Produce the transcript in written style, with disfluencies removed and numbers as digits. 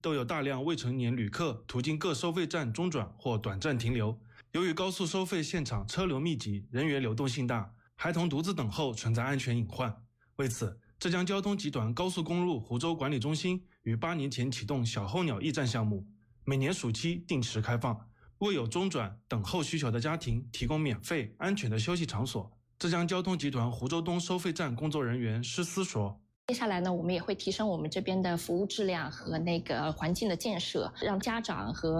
都有大量未成年旅客途经各收费站中转或短暂停留。由于高速收费现场车流密集，人员流动性大，孩童独自等候存在安全隐患。为此，浙江交通集团高速公路湖州管理中心于8年前启动小候鸟驿站项目，每年暑期定时开放，为有中转等候需求的家庭提供免费安全的休息场所。浙江交通集团湖州东收费站工作人员施思说， 接下来呢，我们也会提升我们这边的服务质量和环境的建设，让家长和